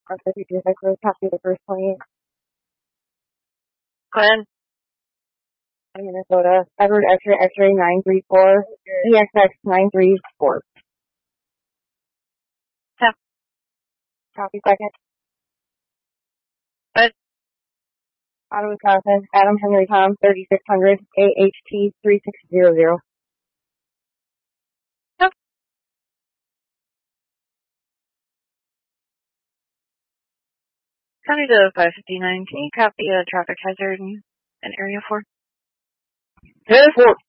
Copy the first 28. Glenn, Minnesota. Edward X-ray 934. EXX 934. Yeah. Copy second. What? Out of Wisconsin. Adam Henry Tom 3600 AHT 3600. Yep. County to 559. Can you copy a traffic hazard in area 4? Area 4.